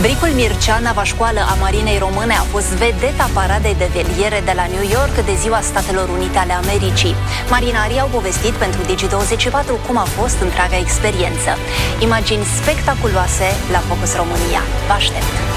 Bricul Mircea, navașcoală a Marinei Române, a fost vedeta paradei de veliere de la New York de Ziua Statelor Unite ale Americii. Marinarii au povestit pentru Digi24 cum a fost întreaga experiență. Imagini spectaculoase la Focus România. Vă aștept!